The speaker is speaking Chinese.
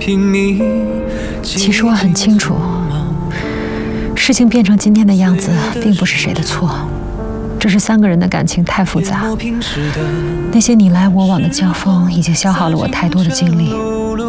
其实我很清楚，事情变成今天的样子，并不是谁的错，只是3个人的感情太复杂。那些你来我往的交锋，已经消耗了我太多的精力。